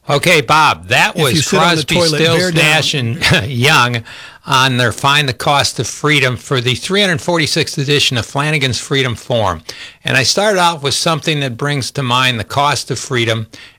Okay, Bob, that If you was sit on the Crosby, toilet, bear Stills, down. Nash, and Young on their Find the Cost of Freedom for the 346th edition of Flanagan's Freedom Forum. And I started off with something that brings to mind the cost of freedom